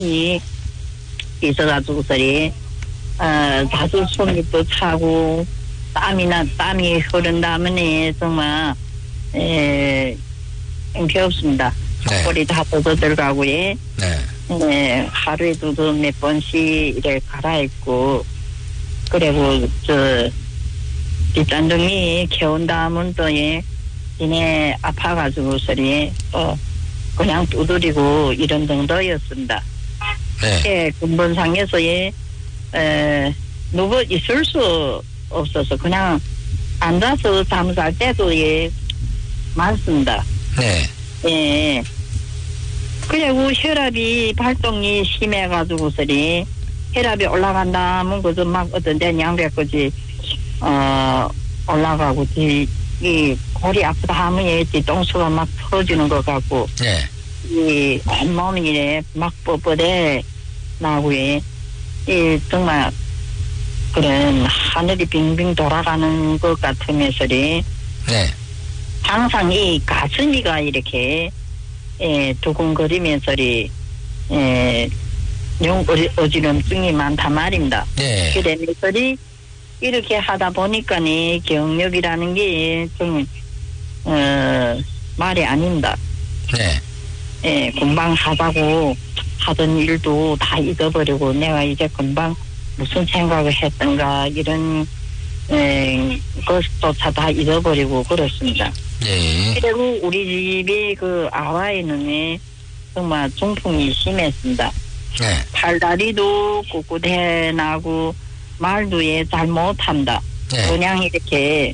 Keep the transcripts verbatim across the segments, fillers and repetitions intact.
이 있어가지고서리 어 자주 손이 또 차고 땀이나 땀이 흐른다면에 정말 에 힘이 없습니다. 네. 머리 다 뻗어 들어가고 예. 네. 네, 하루에도 몇 번씩 이래 갈아입고 그리고 저 뒷단둥이 개운 다음은 또 예, 이내 아파가지고서리 또 그냥 두드리고 이런 정도였습니다. 네. 예, 근본상에서 예, 에, 누구 있을 수 없어서 그냥 앉아서 잠잘 때도 예, 많습니다. 네. 예. 그리고 혈압이 발동이 심해가지고서리 혈압이 올라간다면 그저 막 어떤 데 양배까지 어 올라가고 이, 이 골이 아프다 하면 예, 뒤통수가 막 터지는 것 같고 네. 이 온몸이 이래 막 뻣뻣해 나고 예, 이 정말 그런 하늘이 빙빙 돌아가는 것 같으면서리 네. 항상 이 가슴이가 이렇게 예, 두근거리면서리 예, 용 어지럼증이 많단 말입니다. 네. 그래서리 이렇게 하다 보니까니 경력이라는 게 좀 어, 말이 아닙니다. 네. 예, 금방 하다고 하던 일도 다 잊어버리고 내가 이제 금방 무슨 생각을 했던가 이런 에, 것조차 다 잊어버리고 그렇습니다. 네. 그리고 우리 집이 그 아와에는 정말 중풍이 심했습니다. 네. 팔다리도 꿋꿋해 나고 말도 예, 잘 못한다. 네. 그냥 이렇게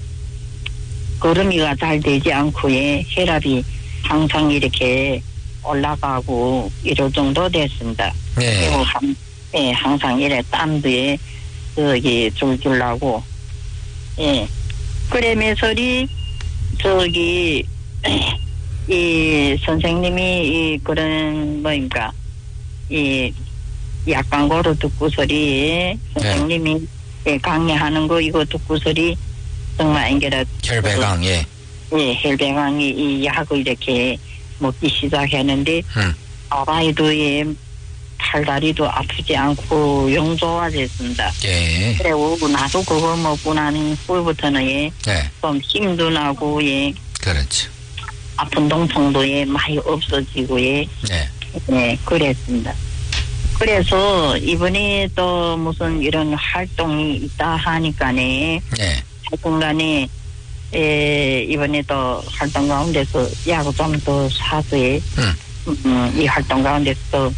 걸음이가 잘 되지 않고 예, 혈압이 항상 이렇게 올라가고 이럴 정도 됐습니다. 네. 그리고 한, 예, 항상 이래 땀도 예, 저기 줄줄 나고 예. 그러면서리 저기 이 선생님이 이 그런 뭐입니까 이 약 광고로 듣고서리 선생님이 예, 강의하는 거 이거 듣고서리 정말 인게라 혈배강 예. 예, 혈배강이 이 약을 이렇게 먹기 시작했는데 음. 아바이도 예, 팔다리도 아프지 않고 영 좋아졌습니다. 예. 그리고 나도 그거 먹고 나는 후부터는 예, 네. 좀 힘도 나고 예, 그렇죠. 아픈 동통도 예, 많이 없어지고 예, 네. 예, 그랬습니다. 그래서 이번에 또 무슨 이런 활동이 있다 하니까네 네. 하여튼간에 예, 이번에 또 활동 가운데서 약을 좀 더 사서 예, 음. 음, 이 활동 가운데서 또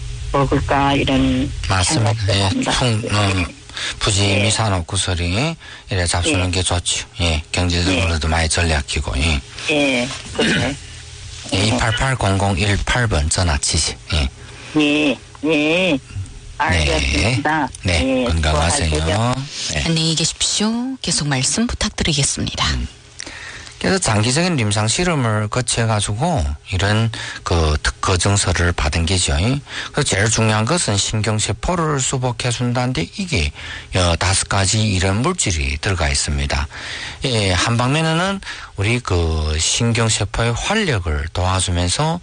먹을까 이런 맞습니다. 생각도 예. 합니다. 통, 음, 부짐이 예. 사놓고서리 이래 잡수는 예. 게 좋죠. 예. 경제적으로도 많이 전략이고, 예. 예, 그래. 예. 이팔팔 공공일팔 번 전화 치시. 예. 예, 예. 알겠습니다. 네. 예, 건강하세요. 네. 안녕히 계십시오. 계속 말씀 부탁드리겠습니다. 음. 그래서 장기적인 임상 실험을 거쳐가지고 이런 그 특허 증서를 받은 게죠. 그래서 제일 중요한 것은 신경세포를 수복해준다는데 이게 다섯 가지 이런 물질이 들어가 있습니다. 예, 한 방면에는 우리 그 신경세포의 활력을 도와주면서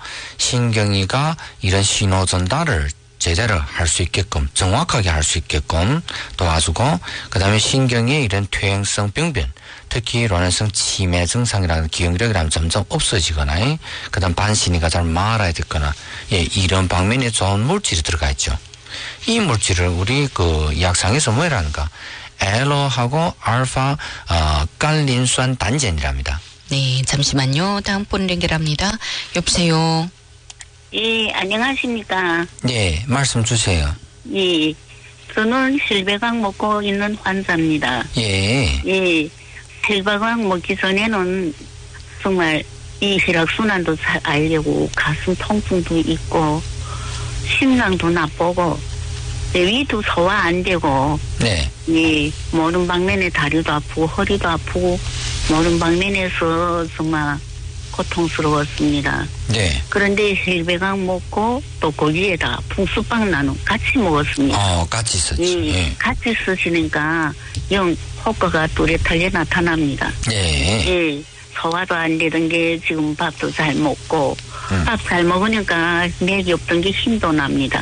신경이가 이런 신호 전달을 제대로 할 수 있게끔 정확하게 할 수 있게끔 도와주고 그다음에 신경의 이런 퇴행성 병변 특히 로렌성 치매 증상이라는 기억력이라면 점점 없어지거나 그다음 반신이가 잘 말아야 됐거나 예, 이런 방면에 좋은 물질이 들어가 있죠. 이 물질을 우리 그 약상에서 뭐라는가 엘로하고 알파 어, 깔린酸 단젠이랍니다. 네, 잠시만요. 다음 분 연결합니다. 여보세요. 예, 안녕하십니까. 네, 말씀 주세요. 예, 저는 혈배강 먹고 있는 환자입니다. 예. 예, 혈배강 먹기 전에는 정말 이 혈액순환도 잘 알려고 가슴 통증도 있고 심장도 나쁘고 위도 소화 안 되고 네. 예, 모든 방면에 다리도 아프고 허리도 아프고 모든 방면에서 정말 고통스러웠습니다. 네. 그런데 혈배강 먹고 또 거기에다 풍수빵 나눔 같이 먹었습니다. 어, 같이 있었죠. 예, 예. 같이 쓰시니까 영 효과가 뚜렷하게 나타납니다. 예. 예, 소화도 안 되던 게 지금 밥도 잘 먹고 음. 밥 잘 먹으니까 맥이 없던 게 힘도 납니다.